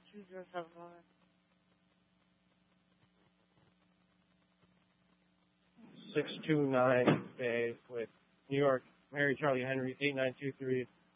629 Bay with New York, Mary Charlie Henry, 8923